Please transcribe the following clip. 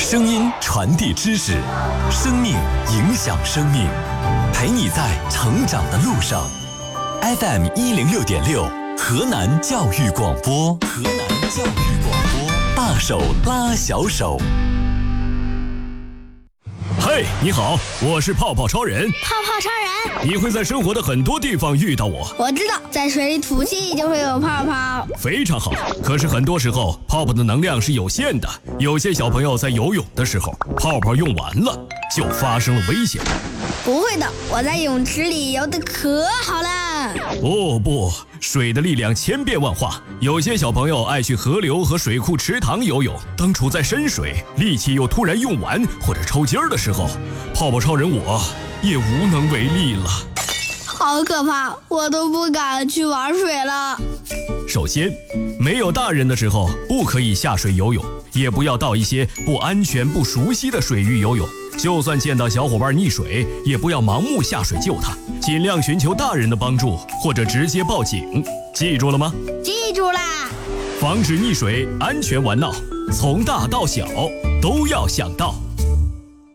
声音传递知识，生命影响生命，陪你在成长的路上。FM 106.6，河南教育广播，河南教育广播，大手拉小手。 嘿，你好，我是泡泡超人。 泡泡超人， 你会在生活的很多地方遇到我。 我知道，在水里吐气就会有泡泡。 非常好，可是很多时候泡泡的能量是有限的，有些小朋友在游泳的时候，泡泡用完了，就发生了危险。 不会的，我在泳池里游得可好了。 哦不，水的力量千变万化，有些小朋友爱去河流和水库池塘游泳，当处在深水，力气又突然用完或者抽筋儿的时候，泡泡超人我也无能为力了。 好可怕，我都不敢去玩水了。 首先，没有大人的时候不可以下水游泳，也不要到一些不安全不熟悉的水域游泳。就算见到小伙伴溺水，也不要盲目下水救他，尽量寻求大人的帮助，或者直接报警。记住了吗？ 记住啦！ 防止溺水，安全玩闹，从大到小都要想到。